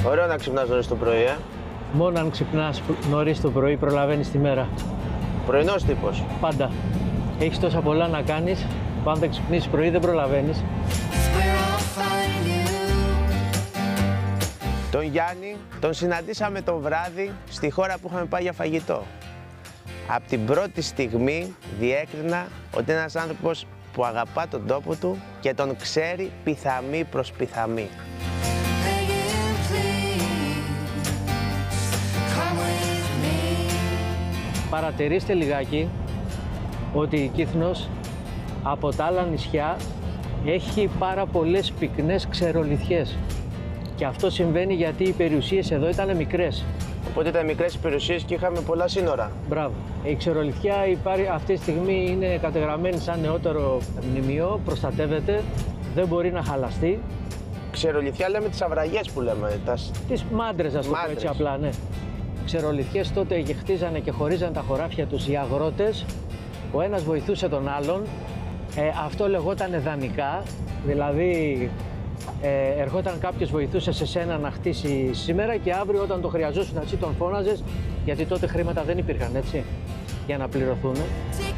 Ωραίο να ξυπνάς νωρίς το πρωί, Μόνο αν ξυπνάς νωρίς το πρωί προλαβαίνεις τη μέρα. Πρωινός τύπος. Πάντα. Έχεις τόσα πολλά να κάνεις που αν δεν ξυπνήσεις πρωί δεν προλαβαίνεις. Τον Γιάννη τον συναντήσαμε το βράδυ στη χώρα που είχαμε πάει για φαγητό. Από την πρώτη στιγμή διέκρινα ότι είναι ένας άνθρωπος που αγαπά τον τόπο του και τον ξέρει πιθαμή προς πιθαμή. Παρατηρήστε λιγάκι ότι η Κύθνος από τα άλλα νησιά έχει πάρα πολλές πυκνές ξερολιθιές. Και αυτό συμβαίνει γιατί οι περιουσίες εδώ ήταν μικρές. Οπότε ήταν μικρές οι περιουσίες και είχαμε πολλά σύνορα. Μπράβο. Η ξερολιθιά αυτή τη στιγμή είναι κατεγραμμένη σαν νεότερο μνημείο, προστατεύεται, δεν μπορεί να χαλαστεί. Ξερολιθιά λέμε τις αυραγές που λέμε. Τις μάντρες, ας το πω έτσι απλά, ναι. Ξερολιθιές τότε χτίζανε και χωρίζανε τα χωράφια τους οι αγρότες. Ο ένας βοηθούσε τον άλλον. Αυτό λεγόταν δανεικά, δηλαδή ερχόταν κάποιος, βοηθούσε σε σένα να χτίσει σήμερα και αύριο όταν το χρειαζόσουν έτσι τον φώναζες, γιατί τότε χρήματα δεν υπήρχαν, έτσι, για να πληρωθούν.